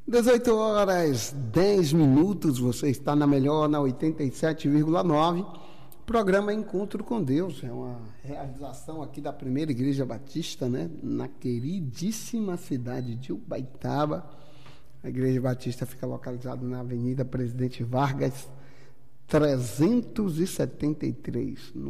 18h10, você está na melhor, na 87,9. Programa Encontro com Deus, é uma realização aqui da Primeira Igreja Batista, né? Na queridíssima cidade de Ubaitaba. A Igreja Batista fica localizada na Avenida Presidente Vargas, 373, no